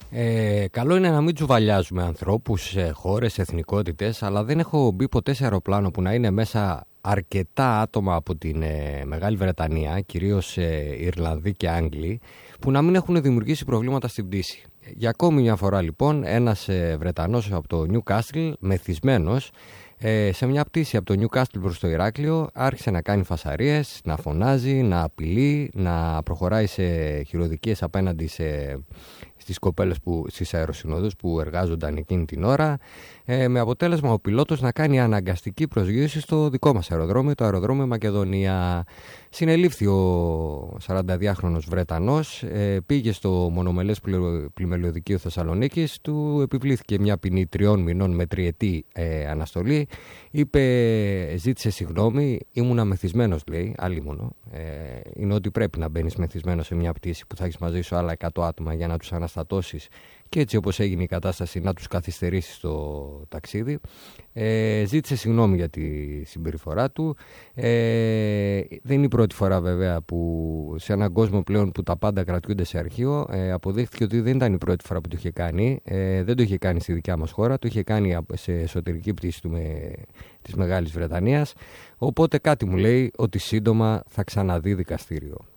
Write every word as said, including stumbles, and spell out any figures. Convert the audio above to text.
Ε, καλό είναι να μην τσουβαλιάζουμε ανθρώπους, ε, χώρες, εθνικότητες, αλλά δεν έχω μπει ποτέ σε αεροπλάνο που να είναι μέσα αρκετά άτομα από την ε, Μεγάλη Βρετανία, κυρίως ε, Ιρλανδοί και Άγγλοι, που να μην έχουν δημιουργήσει προβλήματα στην πτήση. Για ακόμη μια φορά λοιπόν ένας ε, Βρετανός από το Newcastle, μεθυσμένος, ε, σε μια πτήση από το Newcastle προς το Ηράκλειο άρχισε να κάνει φασαρίες, να φωνάζει, να απειλεί, να προχωράει σε χειροδικίες απέναντι σε, στις κοπέλες, που, στις αεροσυνοδούς που εργάζονταν εκείνη την ώρα, ε, με αποτέλεσμα ο πιλότος να κάνει αναγκαστική προσγείωση στο δικό μας αεροδρόμιο, το αεροδρόμιο Μακεδονία. Συνελήφθη ο σαρανταδυάχρονος Βρετανός, ε, πήγε στο μονομελές πλημελιωδικείο Θεσσαλονίκης, του επιβλήθηκε μια ποινή τριών μηνών με τριετή ε, αναστολή. Είπε, ζήτησε συγγνώμη, ήμουνα μεθυσμένος, λέει, αλίμονο. Ε, είναι ότι πρέπει να μπαίνεις μεθυσμένος σε μια πτήση που θα έχεις μαζί σου άλλα εκατό άτομα για να τους αναστατώσεις και έτσι όπως έγινε η κατάσταση να τους καθυστερήσεις το ταξίδι. Ε, ζήτησε συγγνώμη για τη συμπεριφορά του. Ε, δεν είναι η πρώτη φορά βέβαια που σε έναν κόσμο πλέον που τα πάντα κρατιούνται σε αρχείο, ε, αποδείχθηκε ότι δεν ήταν η πρώτη φορά που το είχε κάνει. Ε, δεν το είχε κάνει στη δικιά μας χώρα, το είχε κάνει σε εσωτερική πτήση του με, της Μεγάλης Βρετανίας. Οπότε κάτι μου λέει ότι σύντομα θα ξαναδεί δικαστήριο.